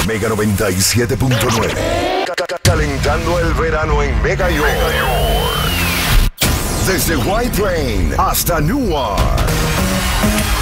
Mega 97.9. Calentando el verano en Mega York. Desde White Plain hasta Newark.